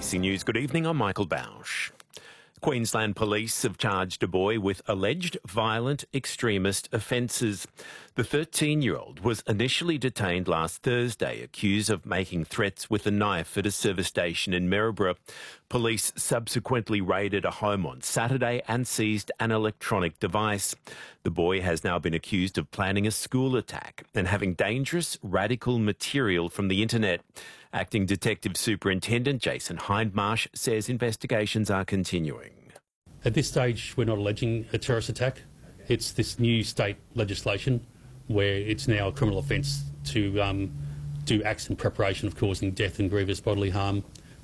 ABC News, good evening, I'm Michael Bausch. Queensland Police have charged a boy with alleged violent extremist offences. The 13-year-old was initially detained last Thursday, accused of making threats with a knife at a service station in Maryborough. Police subsequently raided a home on Saturday and seized an electronic device. The boy has now been accused of planning a school attack and having dangerous, radical material from the internet. Acting Detective Superintendent Jason Hindmarsh says investigations are continuing. At this stage, we're not alleging a terrorist attack. It's this new state legislation where it's now a criminal offence to do acts in preparation of causing death and grievous bodily harm.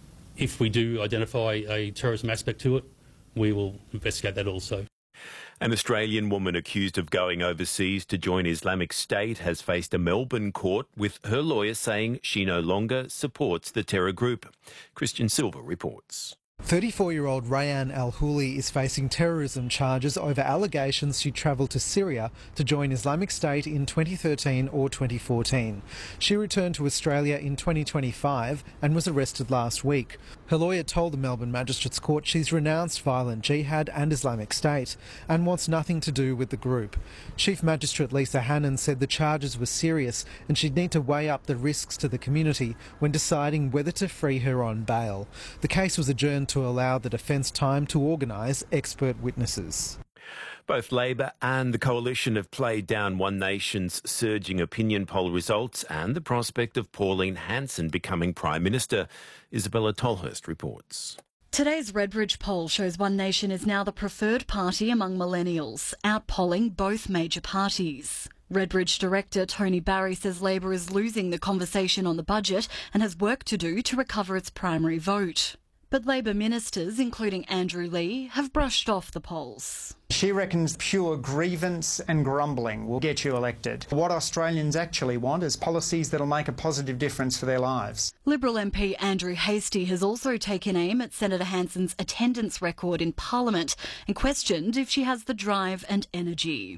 If we do identify a terrorism aspect to it, we will investigate that also. An Australian woman accused of going overseas to join Islamic State has faced a Melbourne court, with her lawyer saying she no longer supports the terror group. Christian Silva reports. 34-year-old Rayan Al-Houli is facing terrorism charges over allegations she travelled to Syria to join Islamic State in 2013 or 2014. She returned to Australia in 2025 and was arrested last week. Her lawyer told the Melbourne Magistrates Court she's renounced violent jihad and Islamic State and wants nothing to do with the group. Chief Magistrate Lisa Hannon said the charges were serious and she'd need to weigh up the risks to the community when deciding whether to free her on bail. The case was adjourned to allow the defence time to organise expert witnesses. Both Labor and the Coalition have played down One Nation's surging opinion poll results and the prospect of Pauline Hanson becoming Prime Minister. Isabella Tolhurst reports. Today's Redbridge poll shows One Nation is now the preferred party among millennials, outpolling both major parties. Redbridge Director Tony Barry says Labor is losing the conversation on the budget and has work to do to recover its primary vote. But Labor ministers, including Andrew Leigh, have brushed off the polls. She reckons pure grievance and grumbling will get you elected. What Australians actually want is policies that'll make a positive difference for their lives. Liberal MP Andrew Hastie has also taken aim at Senator Hanson's attendance record in Parliament and questioned if she has the drive and energy.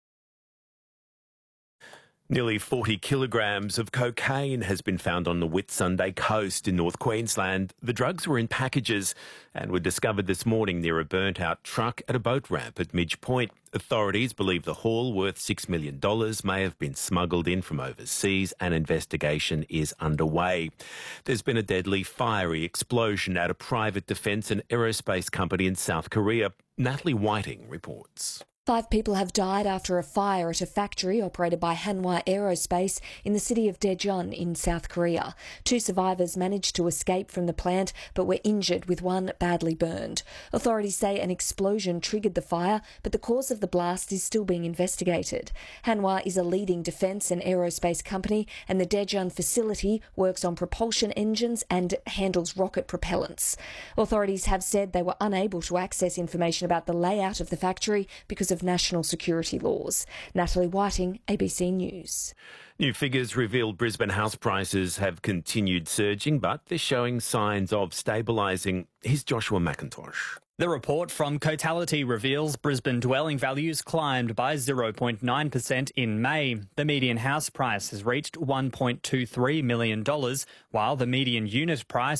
Nearly 40 kilograms of cocaine has been found on the Whitsunday coast in North Queensland. The drugs were in packages and were discovered this morning near a burnt-out truck at a boat ramp at Midge Point. Authorities believe the haul, worth $6 million, may have been smuggled in from overseas. An investigation is underway. There's been a deadly, fiery explosion at a private defence and aerospace company in South Korea. Natalie Whiting reports. 5 people have died after a fire at a factory operated by Hanwha Aerospace in the city of Daejeon in South Korea. 2 survivors managed to escape from the plant but were injured, with 1 badly burned. Authorities say an explosion triggered the fire, but the cause of the blast is still being investigated. Hanwha is a leading defence and aerospace company, and the Daejeon facility works on propulsion engines and handles rocket propellants. Authorities have said they were unable to access information about the layout of the factory because of national security laws. Natalie Whiting, ABC News. New figures revealed Brisbane house prices have continued surging, but they're showing signs of stabilising. Here's Joshua McIntosh. The report from Cotality reveals Brisbane dwelling values climbed by 0.9% in May. The median house price has reached $1.23 million, while the median unit price